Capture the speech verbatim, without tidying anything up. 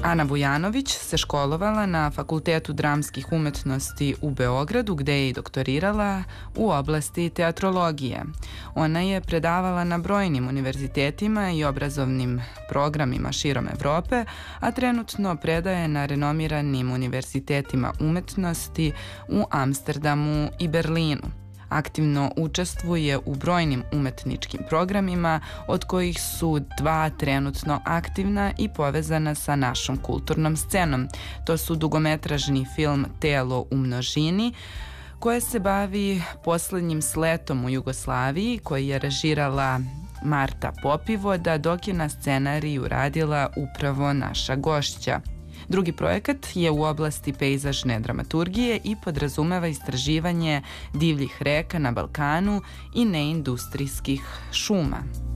Ana Vujanović se školovala na Fakultetu dramskih umetnosti u Beogradu, gde je i doktorirala u oblasti teatrologije. Ona je predavala na brojnim univerzitetima i obrazovnim programima širom Evrope, a trenutno predaje na renomiranim univerzitetima umetnosti u Amsterdamu i Berlinu. Aktivno učestvuje u brojnim umetničkim programima, od kojih su dva trenutno aktivna i povezana sa našom kulturnom scenom. To su dugometražni film Telo u množini, koje se bavi poslednjim sletom u Jugoslaviji, koji je režirala Marta Popivoda, dok je na scenariju radila upravo naša gošća. Drugi projekat je u oblasti pejzažne dramaturgije i podrazumeva istraživanje divljih reka na Balkanu i neindustrijskih šuma.